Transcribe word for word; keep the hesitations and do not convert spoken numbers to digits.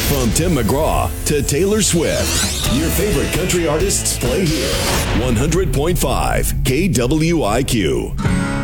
From Tim McGraw to Taylor Swift, your favorite country artists play here. one hundred point five K W I Q.